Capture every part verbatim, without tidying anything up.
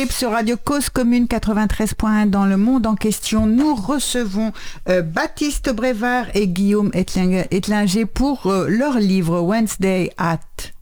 Trip sur Radio Cause Commune quatre-vingt-treize point un dans le monde en question. Nous recevons euh, Baptiste Brevard et Guillaume Ettlinger pour euh, leur livre Wednesday at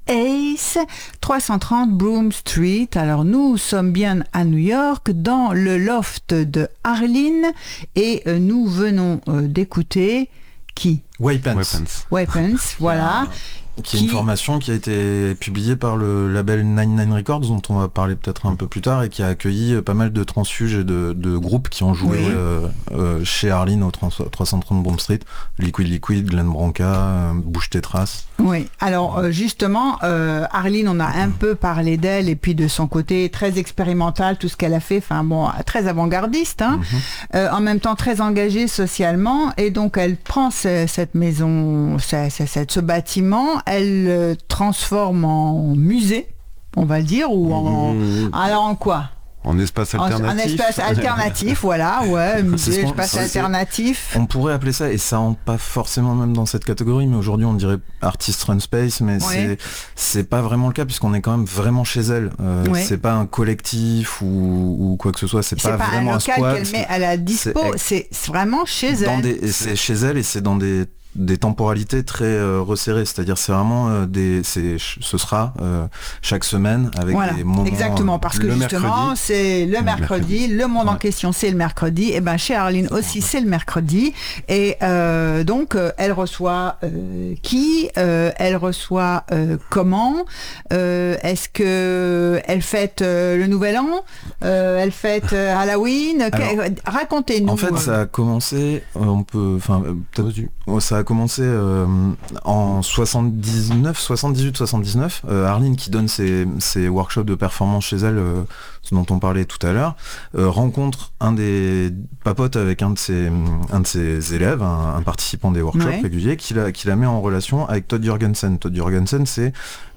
Ace, trois cent trente Broome Street. Alors nous sommes bien à New York dans le loft de Arlene et euh, nous venons euh, d'écouter qui Weapons. Weapons. Weapons, voilà. Qui est une formation qui a été publiée par le label quatre-vingt-dix-neuf Records, dont on va parler peut-être un peu plus tard, et qui a accueilli pas mal de transfuges et de, de groupes qui ont joué oui. euh, euh, chez Arlene au trois cent trente Broome Street, Liquid Liquid, Glenn Branca, euh, Bouche tes traces. Oui, alors euh, justement, euh, Arlene, on a un mmh. peu parlé d'elle, et puis de son côté très expérimental, tout ce qu'elle a fait, enfin bon, très avant-gardiste, hein, mmh. euh, en même temps très engagée socialement, et donc elle prend ce, cette maison, ce, ce, ce bâtiment, elle le transforme en musée, on va le dire, ou en... Mmh. Alors en quoi ? En espace alternatif. En, en espace alternatif, voilà, ouais, musée, espace alternatif. On pourrait appeler ça, et ça rentre pas forcément même dans cette catégorie, mais aujourd'hui on dirait Artist Run Space, mais ouais. c'est, c'est pas vraiment le cas, puisqu'on est quand même vraiment chez elle. Euh, ouais. C'est pas un collectif ou, ou quoi que ce soit, c'est, c'est pas, pas vraiment un local un qu'elle met à la dispo, c'est, c'est vraiment chez dans elle. Des, c'est chez elle, et c'est dans des des temporalités très euh, resserrées, c'est-à-dire c'est vraiment euh, des c'est ce sera euh, chaque semaine avec voilà, des moments exactement parce que justement mercredi. c'est le, le mercredi, mercredi le monde ouais. en question c'est le mercredi, et ben chez Arlene aussi ouais. c'est le mercredi, et euh, donc euh, elle reçoit euh, qui euh, elle reçoit euh, comment euh, est-ce que elle fête euh, le nouvel an, euh, elle fête euh, Halloween. Alors, racontez-nous. En fait, ça a commencé, on peut enfin peut-être ça a commencé euh, en soixante-dix-neuf, soixante-dix-huit soixante-dix-neuf. Euh, Arlene, qui donne ses, ses workshops de performance chez elle, euh, dont on parlait tout à l'heure, euh, rencontre un des papotes avec un de ses, un de ses élèves, un, un participant des workshops ouais. réguliers, qui la, qui la met en relation avec Todd Jorgensen. Todd Jorgensen, c'est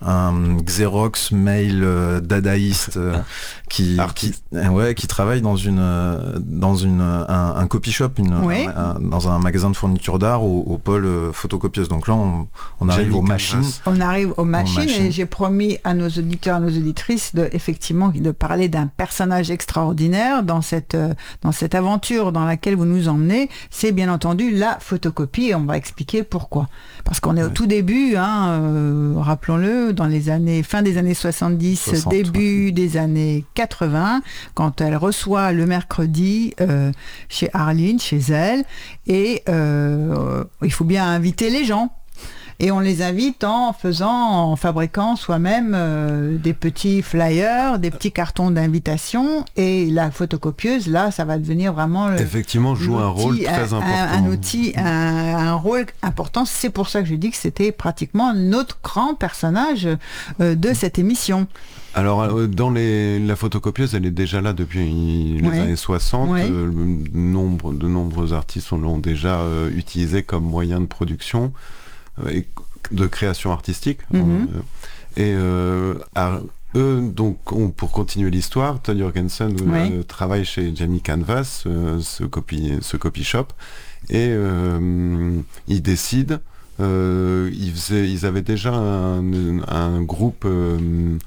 un Xerox mail euh, dadaïste euh, qui, qui, ouais, qui travaille dans une, dans une, un, un copy shop, une, ouais. un, un, dans un magasin de fourniture d'art au, au pôle euh, photocopieuse. Donc là, on, on arrive Jamie aux machines. Canvas. On arrive aux machines, aux machines, et j'ai promis à nos auditeurs, à nos auditrices, de, effectivement, de parler d'un personnage extraordinaire dans cette, euh, dans cette aventure dans laquelle vous nous emmenez. C'est bien entendu la photocopie, et on va expliquer pourquoi. Parce qu'on est ouais. au tout début, hein, euh, rappelons-le, dans les années, fin des années soixante-dix, soixante, début ouais. des années quatre-vingts, quand elle reçoit le mercredi euh, chez Arlene, chez elle, et euh, il faut bien inviter les gens. Et on les invite en faisant, en fabriquant soi-même euh, des petits flyers, des petits cartons d'invitation, et la photocopieuse, là, ça va devenir vraiment le, effectivement joue un rôle très un, important. Un, un outil, un, un rôle important. C'est pour ça que je dis que c'était pratiquement notre grand personnage euh, de cette émission. Alors, euh, dans les, la photocopieuse, elle est déjà là depuis les ouais. années soixante. Ouais. Euh, nombre, de nombreux artistes l'ont déjà euh, utilisé comme moyen de production et de création artistique. Mm-hmm. Euh, et euh, à, eux, donc, on, pour continuer l'histoire, Todd Jorgensen ouais. euh, travaille chez Jamie Canvas, euh, ce, copy, ce copy shop, et euh, ils décident, euh, ils, faisaient, ils avaient déjà un, un groupe... Euh,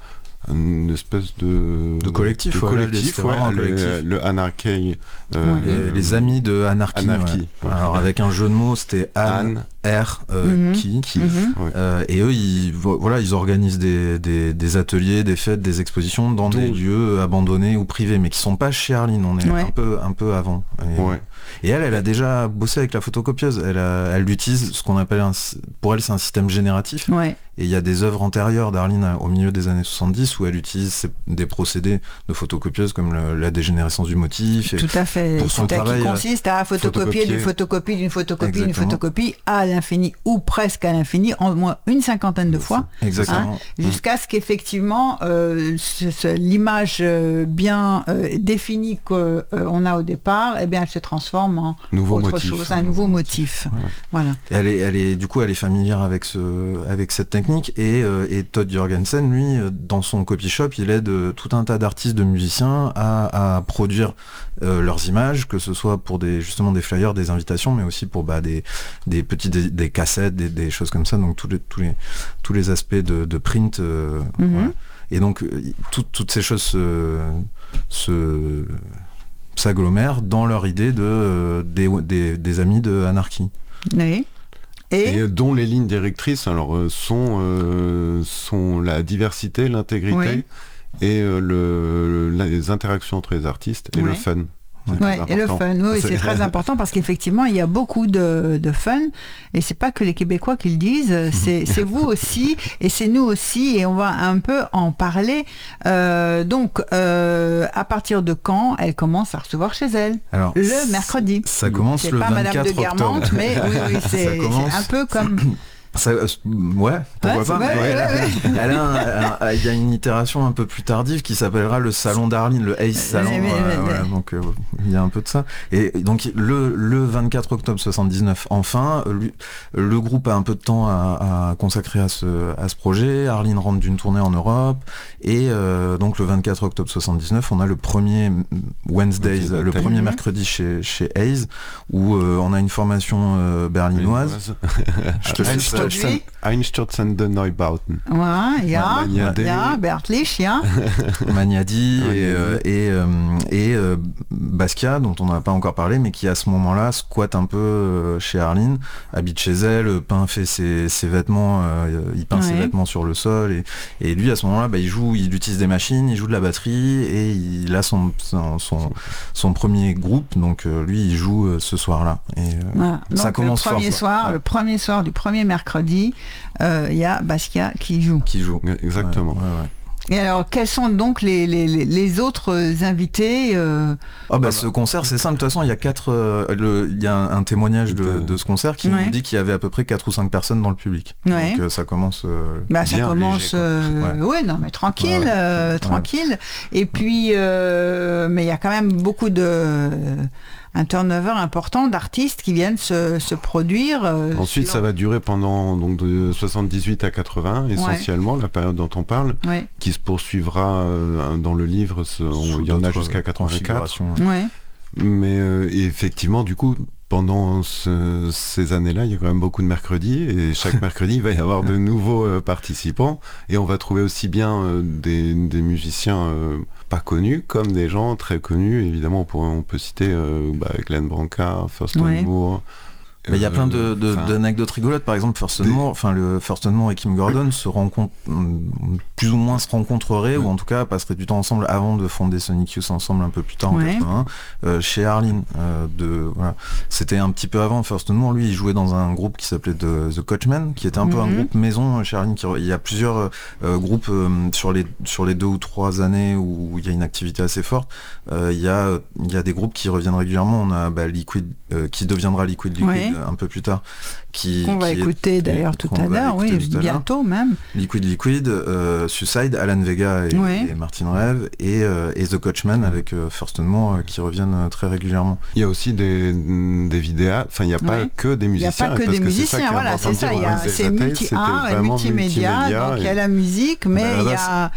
une espèce de, de collectif, de voilà, collectif, ouais, ouais, collectif. Le, le Anarchy, euh, ouais, les, les amis de Anarchy, Anarchy ouais. Alors avec un jeu de mots, c'était Anne, Anne R euh, mm-hmm. qui, qui mm-hmm. ouais. euh, et eux ils voilà ils organisent des, des, des ateliers, des fêtes, des expositions dans Donc, des lieux abandonnés ou privés, mais qui sont pas chez Arlene, on est ouais. un peu un peu avant. Et, ouais. et elle elle a déjà bossé avec la photocopieuse, elle a, elle utilise ce qu'on appelle un, pour elle c'est un système génératif. Ouais. Et il y a des œuvres antérieures d'Arlene au milieu des années soixante-dix où elle utilise des procédés de photocopieuse comme le, la dégénérescence du motif. Et tout à fait. Pour son Tout travail, qui consiste à photocopier d'une photocopie, d'une photocopie, d'une photocopie à l'infini ou presque à l'infini, en moins une cinquantaine de fois. Exactement. Hein, jusqu'à ce qu'effectivement euh, ce, ce, l'image euh, bien euh, définie qu'on euh, a au départ, eh bien elle se transforme en nouveau autre motif. chose, un nouveau motif. Ouais. Voilà. Et elle est, elle est, du coup, elle est familière avec ce, avec cette technique. Et, euh, et Todd Jorgensen, lui, dans son copy shop, il aide euh, tout un tas d'artistes, de musiciens à, à produire euh, leurs images, que ce soit pour des, justement des flyers, des invitations, mais aussi pour bah, des, des petits des, des cassettes, des, des choses comme ça. Donc tous les, tous les, tous les aspects de, de print. Euh, mm-hmm. ouais. Et donc tout, toutes ces choses se, se s'agglomèrent dans leur idée de, euh, des, des, des amis de Anarchy. Oui. Et, et dont les lignes directrices alors, euh, sont, euh, sont la diversité, l'intégrité oui. et euh, le, les interactions entre les artistes et oui. le fun. Ouais, et le fun, oui, c'est très important parce qu'effectivement, il y a beaucoup de, de fun et c'est pas que les Québécois qui le disent, c'est, c'est vous aussi et c'est nous aussi et on va un peu en parler. Euh, donc, euh, à partir de quand elle commence à recevoir chez elle? Alors, le mercredi. Ça commence c'est le pas vingt-quatre Madame de Guermantes, octobre. mais oui, oui, c'est, commence... c'est un peu comme... Ça, euh, ouais, pourquoi ouais, pas. Ouais, ouais, ouais, ouais. Elle a un, un, il y a une itération un peu plus tardive qui s'appellera le salon d'Arline, le Ace Salon. Mais, mais, euh, mais, voilà, mais. donc euh, il y a un peu de ça. Et donc le, le vingt-quatre octobre soixante-dix-neuf, enfin, lui, le groupe a un peu de temps à, à consacrer à ce, à ce projet. Arline rentre d'une tournée en Europe et euh, donc le vingt-quatre octobre soixante-dix-neuf, on a le premier Wednesdays, okay, le premier mercredi chez chez Ace où euh, on a une formation euh, berlinoise. Je te laisse. Einstürzende Neubauten. Ouais, ja, ja, Bertlich, ja. Magnadi et, euh, et, euh, et euh, Basquiat, dont on n'a pas encore parlé, mais qui à ce moment-là squatte un peu euh, chez Arline, habite chez elle, peint fait ses, ses vêtements, euh, il peint ouais. ses vêtements sur le sol et, et lui à ce moment-là, bah, il joue, il utilise des machines, il joue de la batterie et il a son son, son, son premier groupe, donc euh, lui il joue euh, ce soir-là. Et euh, voilà. ça donc, commence le premier fort, soir, ouais. le premier soir du premier mercredi, il euh, y a Basquiat qui joue. Qui joue. Exactement. Ouais, ouais, ouais. Et alors, quels sont donc les, les, les autres invités euh... oh bah, Ce concert, c'est simple. De toute façon, il y a quatre. Euh, le, il y a un, un témoignage de, de ce concert qui ouais. nous dit qu'il y avait à peu près quatre ou cinq personnes dans le public. Ouais. Donc euh, ça commence. Euh, bah, ça commence. Léger, euh, ouais. ouais, non, mais tranquille, ouais, ouais. Euh, tranquille. Ouais. Et puis, euh, mais il y a quand même beaucoup de. Un turnover important d'artistes qui viennent se, se produire. Euh, Ensuite, sur... ça va durer pendant donc de soixante-dix-huit à quatre-vingts, essentiellement, ouais. la période dont on parle, ouais. qui se poursuivra euh, dans le livre, ce, on, il y en a jusqu'à quatre-vingt-quatre. Ouais. Mais euh, effectivement, du coup, pendant ce, ces années-là, il y a quand même beaucoup de mercredis, et chaque mercredi, il va y avoir de nouveaux euh, participants, et on va trouver aussi bien euh, des, des musiciens euh, pas connus, comme des gens très connus. Évidemment, on, pourrait, on peut citer euh, bah, Glenn Branca, Thurston ouais. Moore. Mais il y a plein de, de, d'anecdotes rigolotes. Par exemple, Thurston Moore, enfin le Thurston Moore et Kim Gordon se rencontrent, plus ou moins se rencontreraient, ouais. ou en tout cas passeraient du temps ensemble avant de fonder Sonic Youth ensemble un peu plus tard en ouais. quatre-vingt-un, euh, chez Arline. Euh, de, voilà. C'était un petit peu avant. Thurston Moore, lui, il jouait dans un groupe qui s'appelait The, The Coachmen, qui était un mm-hmm. peu un groupe maison chez Arline. Qui, il y a plusieurs euh, groupes euh, sur les sur les deux ou trois années où il y a une activité assez forte. Euh, il y a il y a des groupes qui reviennent régulièrement. On a bah, Liquid, euh, qui deviendra Liquid Liquid. Ouais. Un peu plus tard, qui qu'on va écouter est, d'ailleurs tout à l'heure, oui, tout à bientôt même. Liquid Liquid, euh, Suicide, Alan Vega et, oui. et Martin Rev et, euh, et The Coachmen avec euh, Thurston Moore euh, qui reviennent euh, très régulièrement. Il y a aussi des, des vidéas, enfin il n'y a pas oui. que des musiciens. Il n'y a pas que des musiciens, que voilà, c'est ça. Il y a, c'est multi-art et multimédia, donc il y a la musique, mais il y a